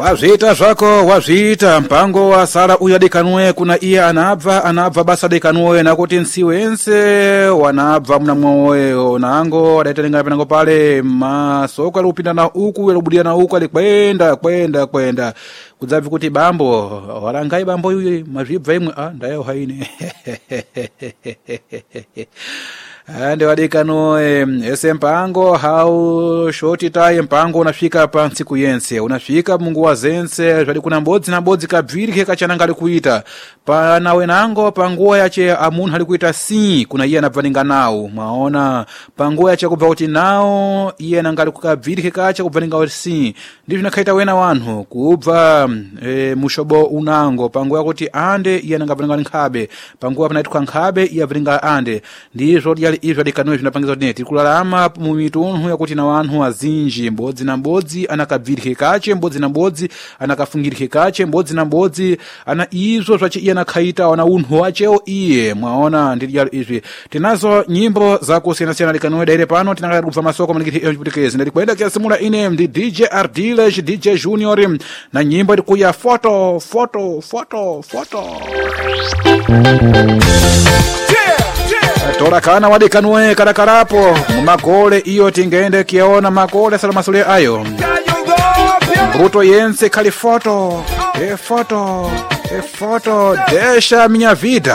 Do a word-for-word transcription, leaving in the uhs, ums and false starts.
Wazita zvako wazita mpango wa sala uyadekanwe kuna iye anabva anabva basa dekanwe nakuti nsiwense wanabva mnamwoyo nango adaitenga penango pale masoko alupinda na uku elubudia na uku alikwenda kwenda kwenda kudzavi kuti bambo walangai bambo yuyi mazvibva imwe ah ndayo haine ande wadekano ese mpango hau shoti tai mpango unafika pa nsiku yense unafika mungu wa zense zvali kuna mbodzi na mbodzi kabviri kachana ali kuita pa nawe nango panguwa yache amunhu ali kuita si kuna iye anabvaninga nawo maona panguwa yache kubva kuti nawo iye nangali kukabviri kacha kubvaninga si ndivyo nakaita wena wanhu kubva e, mushobo unango panguwa yakuti ande iye nangabvaninga nkhabe panguwa panaitwa nkhabe iye abvaninga ande ndizvo yali izvo dekanwe zvinapangiza kuti neti kulalama mu mitunhu yakuti na wanhu azinji mbodzi na mbodzi anakabvirike kache mbodzi na mbodzi anakafungirike kache mbodzi na mbodzi ana izvo zvachi iye anakhaita wana unhu wacheo iye mwaona ndiri yali izvi tinazo nyimbo za kusiyana siyana dekanwe daire pano tinanga kubva masoko manikiti echiputikezi ndiri kwenda kiasimula ine ndi D J Ardiles D J Junior na nyimbo ndi kuya foto foto foto foto Tora kana wadekanwe karakarapo makole iyo tingende kiona makole salamasule ayo Bruto yense kali foto e foto e foto desha minha vida